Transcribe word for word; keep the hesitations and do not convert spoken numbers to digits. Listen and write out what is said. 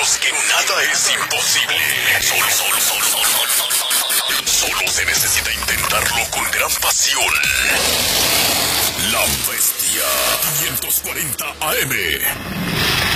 sabemos que nada es imposible. Solo, solo, solo, solo, solo, solo, solo, solo se necesita intentarlo con gran pasión. La Bestia quinientos cuarenta A M.